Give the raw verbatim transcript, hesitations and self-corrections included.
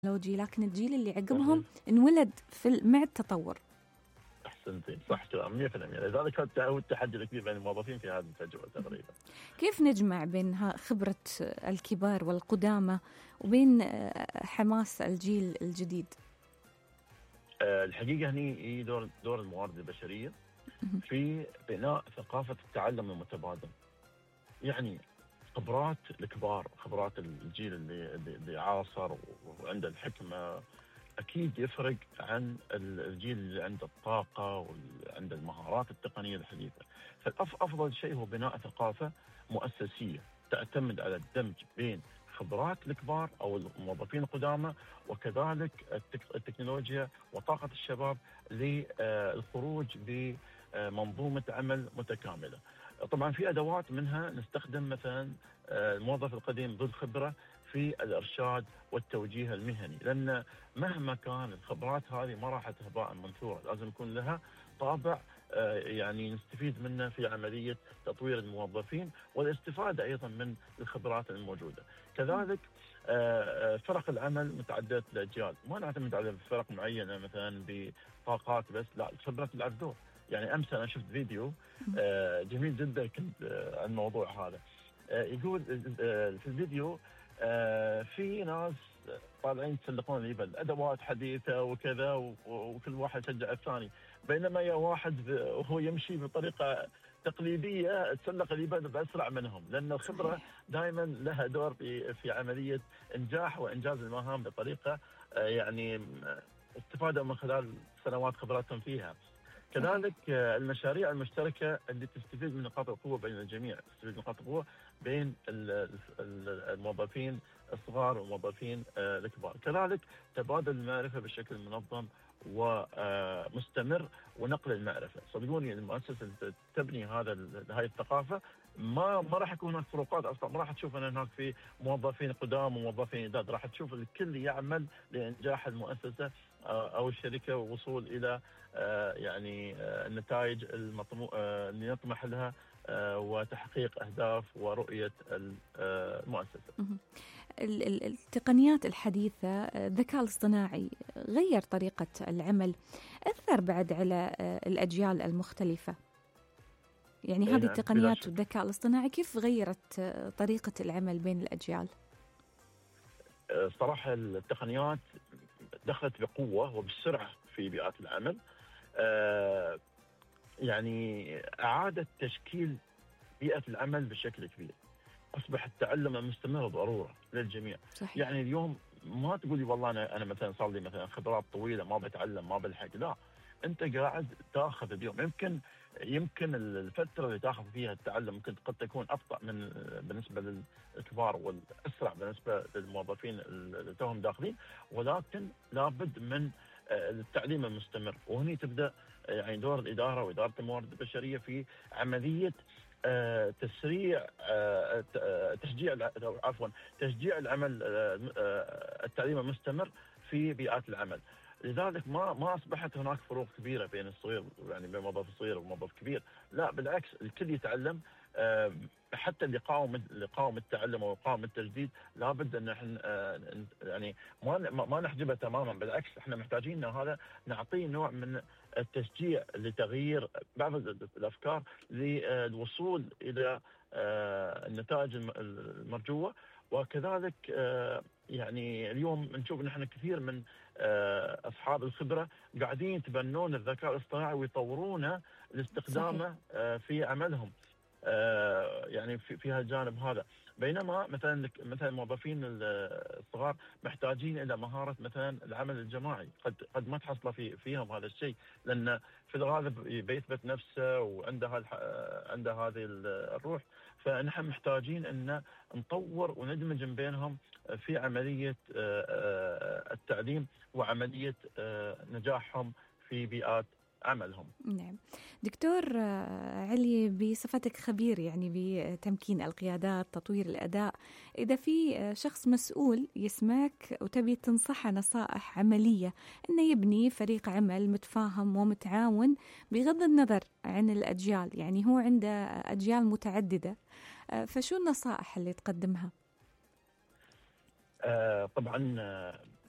التكنولوجي، لكن الجيل اللي عقبهم انولد في مع التطور. أحسنتين، صح كلام مية بالمية. لذلك هو التحدي الكبير بين الموظفين في هذه التجربة تقريبا. كيف نجمع بين خبرة الكبار والقدامى وبين حماس الجيل الجديد؟ الحقيقة هني دور دور الموارد البشرية في بناء ثقافة التعلم المتبادل. يعني خبرات الكبار، خبرات الجيل اللي اللي عاصر وعنده الحكمة أكيد يفرق عن الجيل اللي عنده الطاقة وعنده المهارات التقنية الحديثة. فأفضل شيء هو بناء ثقافة مؤسسية تعتمد على الدمج بين خبرات الكبار أو الموظفين القدامى وكذلك التكنولوجيا وطاقة الشباب للخروج بمنظومة عمل متكاملة. طبعا في أدوات منها نستخدم مثلا الموظف القديم ذو الخبرة في الإرشاد والتوجيه المهني، لأن مهما كان الخبرات هذه ما راح هباء منثورا، لازم يكون لها طابع يعني نستفيد منه في عملية تطوير الموظفين والاستفادة أيضا من الخبرات الموجودة. كذلك فرق العمل متعددة الأجيال، ما نعتمد على فرق معينة مثلا بطاقات بس، لا، الخبرة تلعب دور. يعني أمس أنا شفت فيديو جميل جدا كنت عن الموضوع هذا. يقول في الفيديو في ناس طالعين يتسلقون الجبل، أدوات حديثة وكذا، وكل واحد يشجع الثاني، بينما يا واحد وهو يمشي بطريقة تقليدية تسلق الجبل بأسرع منهم، لأن الخبرة دائما لها دور في في عملية إنجاح وإنجاز المهام بطريقة يعني استفادة من خلال سنوات خبراتهم فيها. كذلك المشاريع المشتركة اللي تستفيد من نقاط القوة بين الجميع، تستفيد من نقاط القوة بين الموظفين الصغار والموظفين الكبار. كذلك تبادل المعرفة بشكل منظم ومستمر ونقل المعرفة. صدقوني المؤسسة اللي تبني هذا هاي الثقافة ما ما راح يكون هناك فروقات اصلا، ما راح تشوف ان هناك في موظفين قدام وموظفين جداد، راح تشوف الكل يعمل لانجاح المؤسسة او الشركة ووصول الى يعني النتائج المطمو اللي نطمح لها وتحقيق اهداف ورؤية المؤسسة. التقنيات الحديثة، الذكاء الاصطناعي غير طريقة العمل، أثر بعد على الأجيال المختلفة. يعني هذه التقنيات والذكاء الاصطناعي كيف غيرت طريقة العمل بين الأجيال؟ صراحة التقنيات دخلت بقوة وبسرعة في بيئات العمل، يعني أعادت تشكيل بيئة العمل بشكل كبير. أصبح التعلم المستمر ضرورة للجميع. صحيح. يعني اليوم ما تقولي والله أنا أنا مثلا صار لي مثلا خبرات طويلة ما بتعلم ما بلحق، لا، أنت قاعد تأخذ اليوم. يمكن يمكن الفترة اللي تأخذ فيها التعلم ممكن قد تكون أبطأ من بالنسبة للكبار والأسرع بالنسبة للموظفين اللي توهم داخلين، ولكن لابد من التعليم المستمر. وهني تبدأ يعني دور الإدارة وإدارة الموارد البشرية في عملية آه تسريع آه تشجيع عفوا تشجيع العمل آه التعليم المستمر في بيئات العمل. لذلك ما ما اصبحت هناك فروق كبيره بين الصغير يعني بين موظف صغير وموظف كبير، لا بالعكس الكل يتعلم. حتى اللي قاوم اللي قاوم التعلم وقاوم التجديد لابد ان احنا يعني ما ما نحجبه تماما، بالعكس احنا محتاجين ان هذا نعطيه نوع من التشجيع لتغيير بعض الافكار للوصول الى النتائج المرجوه. وكذلك يعني اليوم نشوف نحن كثير من أصحاب الخبرة قاعدين يتبنون الذكاء الاصطناعي ويطورونه لاستخدامه في عملهم يعني في في هالجانب هذا. بينما مثلا مثلا الموظفين الصغار محتاجين الى مهاره مثلا العمل الجماعي، قد قد ما تحصل في فيهم هذا الشيء، لان في الغالب بيثبت نفسه وعنده عنده هذه الروح. فنحن محتاجين ان نطور وندمج بينهم في عمليه التعليم وعمليه نجاحهم في بيئات عملهم. نعم دكتور علي، بصفتك خبير يعني بتمكين القيادات تطوير الأداء، إذا في شخص مسؤول يسمعك وتبي تنصحه نصائح عملية أنه يبني فريق عمل متفاهم ومتعاون بغض النظر عن الأجيال، يعني هو عنده أجيال متعددة، فشو النصائح اللي تقدمها؟ آه طبعا